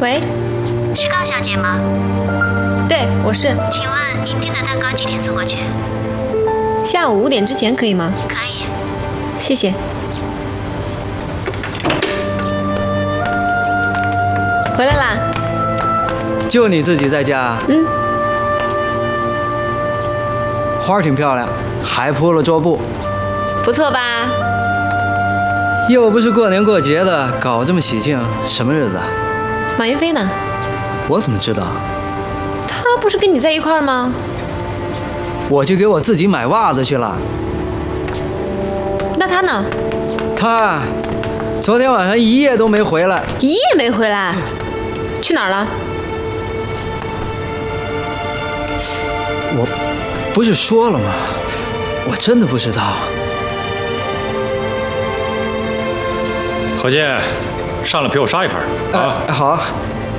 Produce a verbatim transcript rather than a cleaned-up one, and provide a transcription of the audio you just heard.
喂， 是高小姐吗？ 对，我是。 请问您订的蛋糕几点送过去？ 下午五点之前可以吗？ 可以。 谢谢。回来啦？ 就你自己在家？ 嗯。 花儿挺漂亮，还铺了桌布， 不错吧？ 又不是过年过节的，搞这么喜庆，什么日子啊？ 马云飞呢？ 我怎么知道？ 他不是跟你在一块儿吗？ 我去给我自己买袜子去了。 那他呢？ 他昨天晚上一夜都没回来。 一夜没回来？去哪儿了？ 我不是说了吗？我真的不知道。 何健，上来陪我杀一盘啊！ 哎、好。